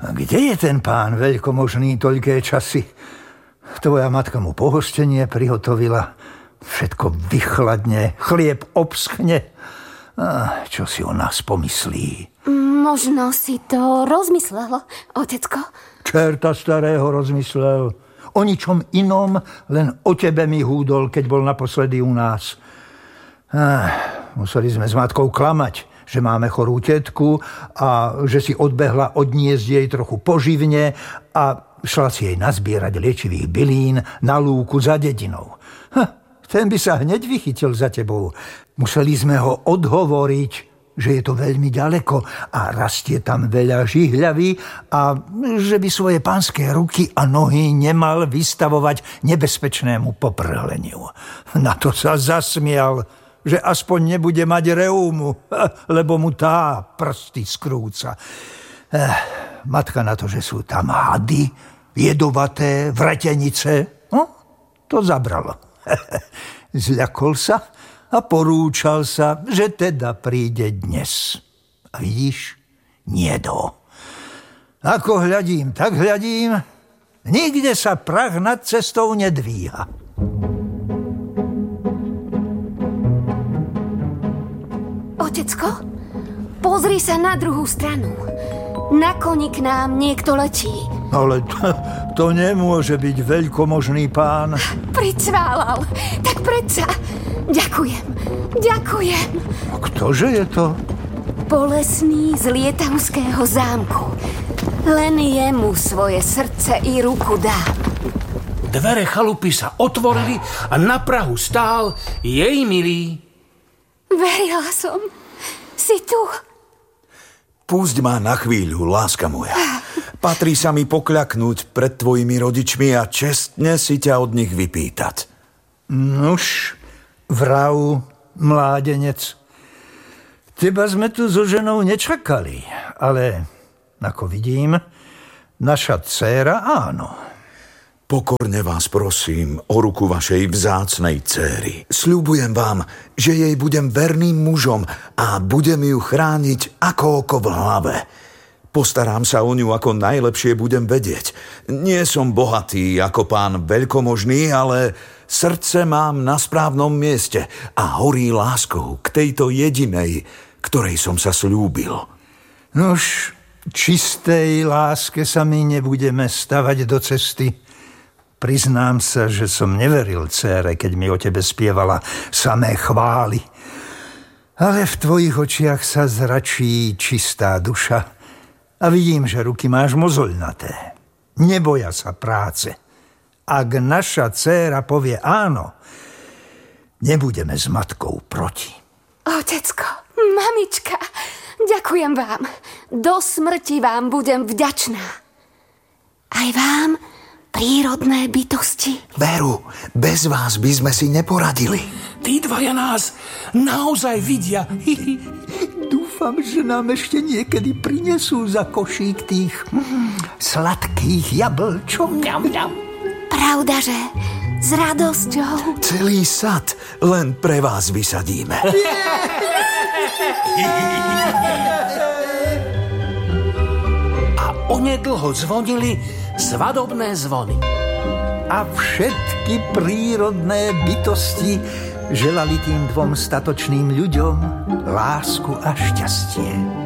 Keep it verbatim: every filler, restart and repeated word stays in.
A kde je ten pán veľkomožný toľké časy? Tvoja matka mu pohostenie prihotovila, všetko vychladne, chlieb obschne. A čo si o nás pomyslí? Možno si to rozmyslel, otecko. Čerta starého rozmyslel. O ničom inom, len o tebe mi húdol, keď bol naposledy u nás. Ah, museli sme s matkou klamať, že máme chorú tetku a že si odbehla odniesť jej trochu poživne a šla si jej nazbierať liečivých bylín na lúku za dedinou. Ha, ten by sa hneď vychytil za tebou. Museli sme ho odhovoriť, že je to veľmi ďaleko a rastie tam veľa žihľavy a že by svoje pánske ruky a nohy nemal vystavovať nebezpečnému poprhleniu. Na to sa zasmial, že aspoň nebude mať reúmu, lebo mu tá prsty skrúca. Eh, matka na to, že sú tam hady, jedovaté, vretenice, no, to zabralo. Zľakol sa a porúčal sa, že teda príde dnes. A vidíš, niedo. Ako hľadím, tak hľadím, nikde sa prach nad cestou nedvíha. Otecko, pozri sa na druhú stranu. Na koni k nám niekto letí. Ale to, to nemôže byť veľkomožný pán. Pricválal. Tak predsa. Ďakujem. Ďakujem. A ktože je to? Bolesný z Lietavského zámku. Len jemu svoje srdce i ruku dám. Dvere chalupy sa otvorili a na prahu stál jej milý. Verila som. Si tu. Pusť ma na chvíľu, láska moja. Patrí sa mi pokľaknúť pred tvojimi rodičmi a čestne si ťa od nich vypýtať. Nuž, vrav, mládenec. Teba sme tu so ženou nečakali, ale, ako vidím, naša dcéra áno. Pokorne vás prosím o ruku vašej vzácnej dcéry. Sľubujem vám, že jej budem verným mužom a budem ju chrániť ako oko v hlave. Postarám sa o ňu, ako najlepšie budem vedieť. Nie som bohatý ako pán veľkomožný, ale srdce mám na správnom mieste a horí láskou k tejto jedinej, ktorej som sa sľúbil. Nož, čistej láske sa my nebudeme stavať do cesty. Priznám sa, že som neveril dcére, keď mi o tebe spievala samé chvály. Ale v tvojich očiach sa zračí čistá duša a vidím, že ruky máš mozoľnaté. Neboja sa práce. Ak naša dcéra povie áno, nebudeme s matkou proti. Otecko, mamička, ďakujem vám. Do smrti vám budem vďačná. Aj vám, prírodné bytosti. Veru, bez vás by sme si neporadili. Tí dvaja nás naozaj vidia. Dúfam, že nám ešte niekedy prinesú za košík tých mm, sladkých jablčok. Mňam, mňam. Pravda, že s radosťou. Celý sad len pre vás vysadíme. A onedlho zvonili svadobné zvony. A všetky prírodné bytosti želali tým dvom statočným ľuďom lásku a šťastie.